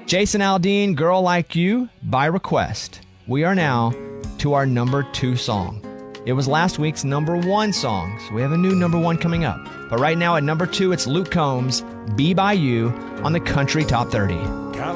Jason Aldean, Girl Like You, by request. We are now to our number 2 song. It was last week's number 1 song, so we have a new number 1 coming up. But right now at number 2, it's Luke Combs, Be By You, on the Country Top 30. Got